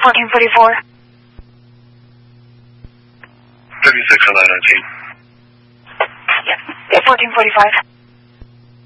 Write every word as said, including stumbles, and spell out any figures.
fourteen forty-four. thirty-six on nine nineteen. Yep. fourteen forty-five.